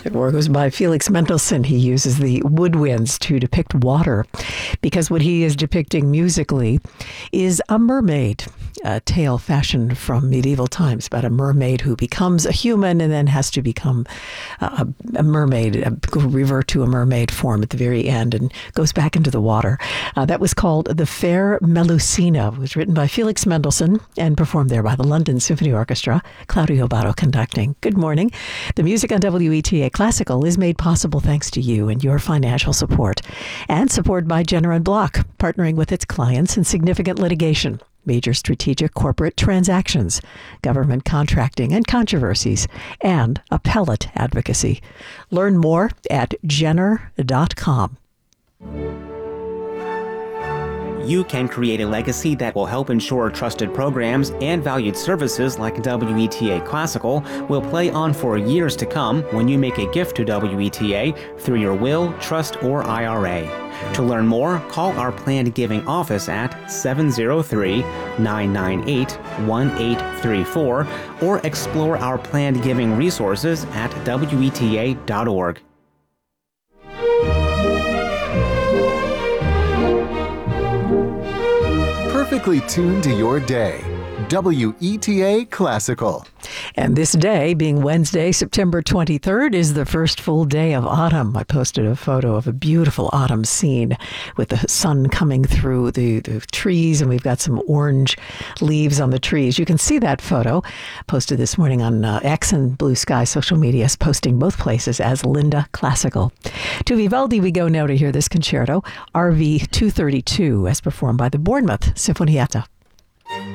It goes by Felix Mendelssohn. He uses the woodwinds to depict water because what he is depicting musically is a mermaid, a tale fashioned from medieval times about a mermaid who becomes a human and then has to become a mermaid, revert to a mermaid form at the very end and goes back into the water. That was called The Fair Melusina. It was written by Felix Mendelssohn and performed there by the London Symphony Orchestra, Claudio Baro conducting. Good morning. The music on WETA Classical is made possible thanks to you and your financial support, and support by Jenner and Block, partnering with its clients in significant litigation, major strategic corporate transactions, government contracting and controversies, and appellate advocacy. Learn more at jenner.com. You can create a legacy that will help ensure trusted programs and valued services like WETA Classical will play on for years to come when you make a gift to WETA through your will, trust, or IRA. To learn more, call our planned giving office at 703-998-1834 or explore our planned giving resources at WETA.org. Perfectly tuned to your day. WETA Classical. And this day, being Wednesday, September 23rd, is the first full day of autumn. I posted a photo of a beautiful autumn scene with the sun coming through the trees, and we've got some orange leaves on the trees. You can see that photo posted this morning on X and Blue Sky social media, posting both places as Linda Classical. To Vivaldi we go now to hear this concerto, RV 232, as performed by the Bournemouth Sinfonietta.